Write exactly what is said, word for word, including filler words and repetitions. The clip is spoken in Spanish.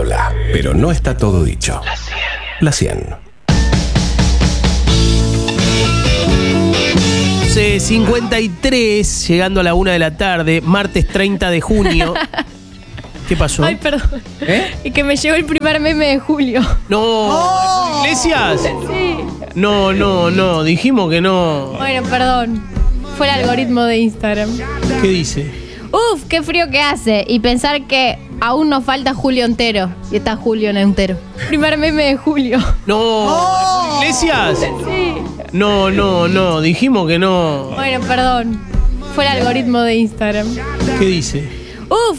habla, pero no está todo dicho. La cien. cincuenta y tres, llegando a la una de la tarde, martes treinta de junio. ¿Qué pasó? Ay, perdón. ¿Eh? Y que me llegó el primer meme de Julio. No, oh. ¿Iglesias? Sí. No, no, no, dijimos que no. Bueno, perdón. Fue el algoritmo de Instagram. ¿Qué dice? Uf, qué frío que hace. Y pensar que aún nos falta Julio entero. Y está Julio en entero. Primer meme de Julio. No, oh. ¿Iglesias? Sí. No, no, no, dijimos que no. Bueno, perdón. Fue el algoritmo de Instagram. ¿Qué dice? Uf,